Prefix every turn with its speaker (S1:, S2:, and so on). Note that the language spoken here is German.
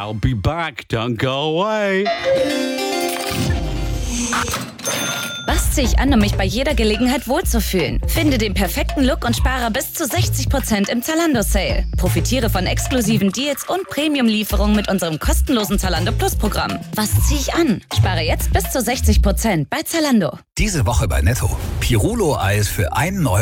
S1: I'll be back, don't go away.
S2: Was ziehe ich an, um mich bei jeder Gelegenheit wohlzufühlen? Finde den perfekten Look und spare bis zu 60% im Zalando-Sale. Profitiere von exklusiven Deals und Premium-Lieferungen mit unserem kostenlosen Zalando Plus-Programm. Was ziehe ich an? Spare jetzt bis zu 60% bei Zalando.
S3: Diese Woche bei Netto. Pirulo-Eis für 1 €